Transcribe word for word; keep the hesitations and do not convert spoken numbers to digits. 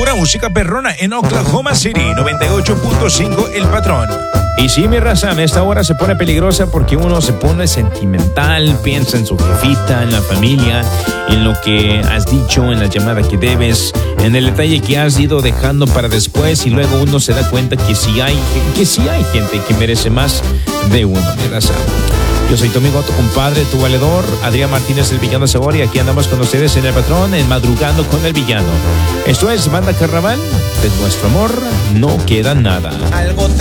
pura música perrona en Oklahoma City, noventa y ocho punto cinco El Patrón. Y sí, mi raza, a esta hora se pone peligrosa porque uno se pone sentimental, piensa en su jefita, en la familia, en lo que has dicho, en la llamada que debes, en el detalle que has ido dejando para después, y luego uno se da cuenta que sí hay, que sí hay gente que merece más de uno, mi raza. Yo soy tu amigo, tu compadre, tu valedor, Adrián Martínez, el villano sabor, y aquí andamos con ustedes en El Patrón, en Madrugando con el Villano. Esto es Banda Carnaval, de nuestro amor no queda nada. Algo